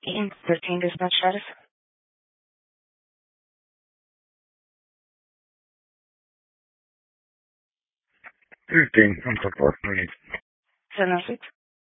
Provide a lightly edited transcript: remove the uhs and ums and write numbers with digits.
In 13 dispatch status. 13, I'm so far. 706.